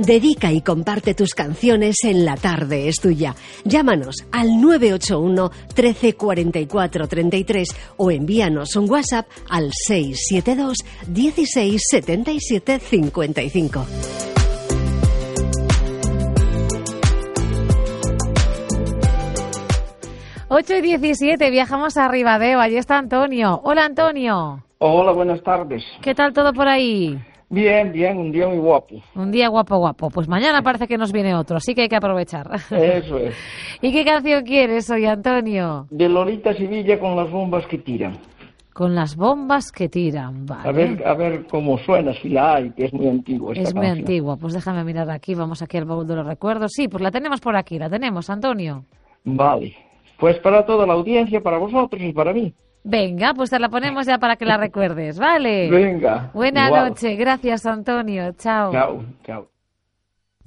Dedica y comparte tus canciones en La Tarde es Tuya. Llámanos al 981 13 44 33 o envíanos un WhatsApp al 672 16 77 55. Ocho y 17, viajamos a Ribadeo. Allí está Antonio. Hola, Antonio. Hola, buenas tardes. ¿Qué tal todo por ahí? Bien, bien, un día muy guapo. Un día guapo, guapo. Pues mañana parece que nos viene otro, así que hay que aprovechar. Eso es. ¿Y qué canción quieres hoy, Antonio? De Lolita Sevilla con las bombas que tiran. Con las bombas que tiran, vale. A ver cómo suena, si la hay, que es muy antigua esta Es muy canción. antigua, pues déjame mirar aquí, vamos aquí al baúl de los recuerdos. Sí, pues la tenemos por aquí, la tenemos, Antonio. Vale, pues para toda la audiencia, para vosotros y para mí. Venga, pues te la ponemos ya para que la recuerdes, ¿vale? Venga. Buena igual. noche, gracias, Antonio, chao. Chao, chao.